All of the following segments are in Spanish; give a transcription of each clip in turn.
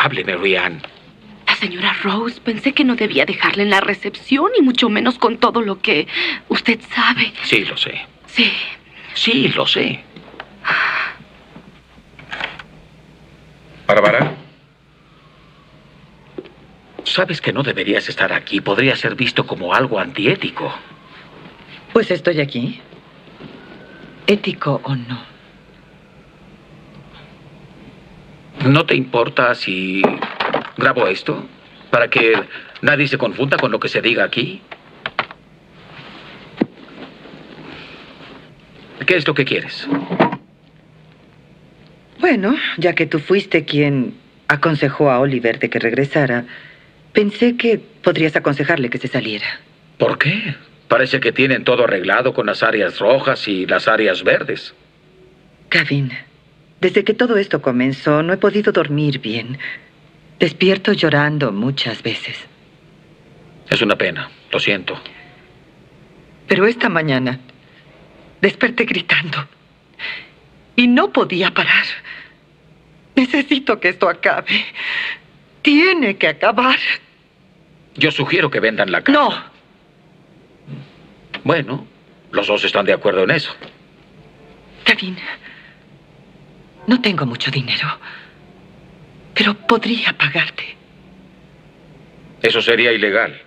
amable, Mary Ann. La señora Rose, pensé que no debía dejarla en la recepción, y mucho menos con todo lo que usted sabe. Sí, lo sé. Sí. Sí, lo sé. Bárbara, sabes que no deberías estar aquí. Podría ser visto como algo antiético. Pues estoy aquí. Ético o no. ¿No te importa si grabo esto? Para que nadie se confunda con lo que se diga aquí. ¿Qué es lo que quieres? Bueno, ya que tú fuiste quien aconsejó a Oliver de que regresara, pensé que podrías aconsejarle que se saliera. ¿Por qué? Parece que tienen todo arreglado con las áreas rojas y las áreas verdes. Gavin, desde que todo esto comenzó, no he podido dormir bien. Despierto llorando muchas veces. Es una pena, lo siento. Pero esta mañana desperté gritando y no podía parar. Necesito que esto acabe. Tiene que acabar. Yo sugiero que vendan la casa. No. Bueno, los dos están de acuerdo en eso. Gavin, no tengo mucho dinero, pero podría pagarte. Eso sería ilegal.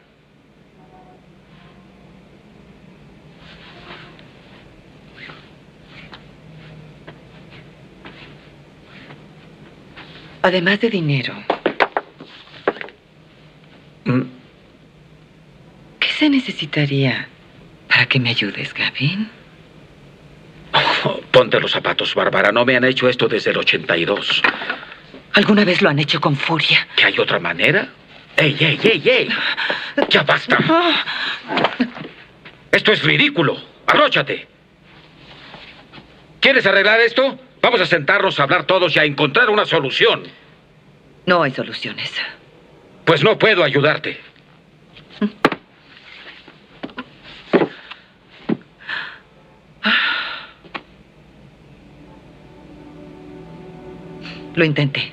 Además de dinero, ¿qué se necesitaría para que me ayudes, Gavin? Oh, ponte los zapatos, Bárbara. No me han hecho esto desde el 82. ¿Alguna vez lo han hecho con furia? ¿Que hay otra manera? ¡Ey, ey, ey, ey! ¡Ya basta! ¡Esto es ridículo! ¡Abróchate! ¿Quieres arreglar esto? Vamos a sentarnos a hablar todos y a encontrar una solución. No hay soluciones. Pues no puedo ayudarte. Lo intenté.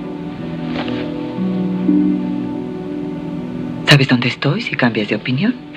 ¿Sabes dónde estoy si cambias de opinión?